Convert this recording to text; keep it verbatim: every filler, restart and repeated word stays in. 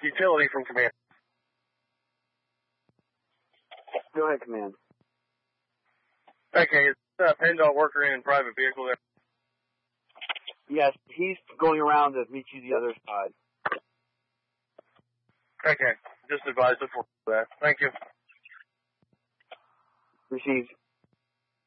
Utility from command. Go ahead, command. Okay, is uh, PennDOT worker in a private vehicle there? Yes, he's going around to meet you the other side. Okay, just advise us for that. Thank you. Received.